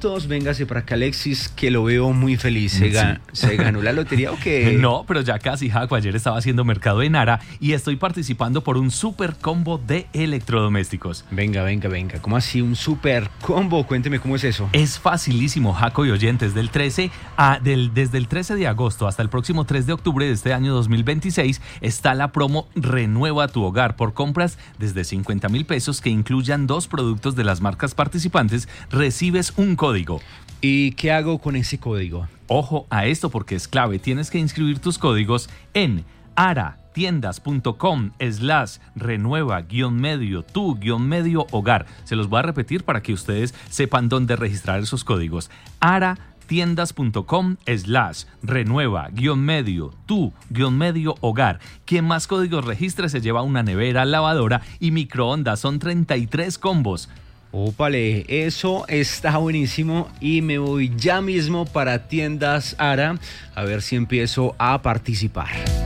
puntos. Véngase para acá, Alexis, que lo veo muy feliz. ¿Se ganó la lotería o qué? No, pero ya casi, Jaco. Ayer estaba haciendo mercado en Ara y estoy participando por un super combo de electrodomésticos. Venga. ¿Cómo así un super combo? Cuénteme cómo es eso. Es facilísimo, Jaco y oyentes. Desde el 13 de agosto hasta el próximo 3 de octubre de este año 2026 está la promo Renueva tu Hogar por compras desde 50,000 pesos que incluyan 2 productos de las marcas participantes. Recibes un código. ¿Y qué hago con ese código? Ojo a esto porque es clave. Tienes que inscribir tus códigos en aratiendas.com/renueva-tu-hogar. Se los voy a repetir para que ustedes sepan dónde registrar esos códigos. aratiendas.com/renueva-tu-hogar. Quien más códigos registre se lleva una nevera, lavadora y microondas. Son 33 combos. Ópale, eso está buenísimo y me voy ya mismo para Tiendas Ara a ver si empiezo a participar.